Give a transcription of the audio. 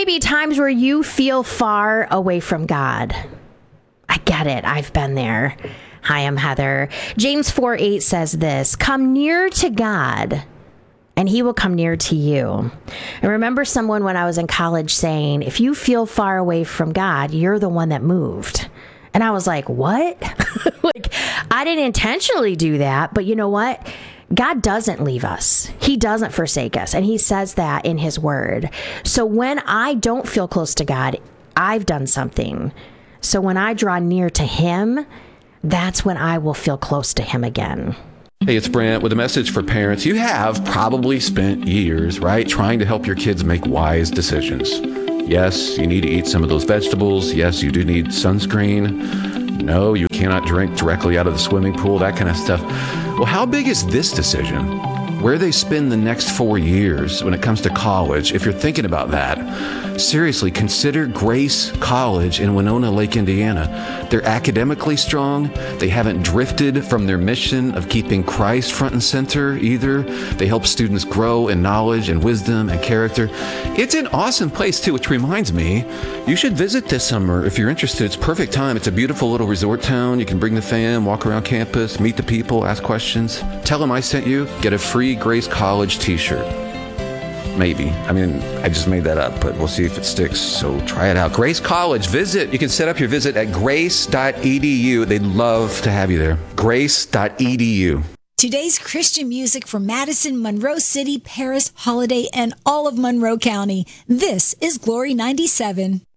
may be times where you feel far away from God. I get it. I've been there. Hi, I'm Heather. James 4:8 says this, come near to God, and he will come near to you. I remember someone when I was in college saying, if you feel far away from God, you're the one that moved. And I was like, what? Like, I didn't intentionally do that, but you know what? God doesn't leave us. He doesn't forsake us. And he says that in his word. So when I don't feel close to God, I've done something. So when I draw near to him, that's when I will feel close to him again. Hey, it's Brent with a message for parents. You have probably spent years, right, trying to help your kids make wise decisions. Yes, you need to eat some of those vegetables. Yes, you do need sunscreen. No, you cannot drink directly out of the swimming pool, that kind of stuff. Well, how big is this decision? Where they spend the next 4 years when it comes to college, if you're thinking about that, seriously, consider Grace College in Winona Lake, Indiana. They're academically strong. They haven't drifted from their mission of keeping Christ front and center either. They help students grow in knowledge and wisdom and character. It's an awesome place too, which reminds me, you should visit this summer if you're interested. It's perfect time. It's a beautiful little resort town. You can bring the fam, walk around campus, meet the people, ask questions. Tell them I sent you. Get a free Grace College t-shirt. Maybe. I mean, I just made that up, but we'll see if it sticks. So try it out. Grace College, visit. You can set up your visit at grace.edu. They'd love to have you there. Grace.edu. Today's Christian music from Madison, Monroe City, Paris, Holiday, and all of Monroe County. This is Glory 97.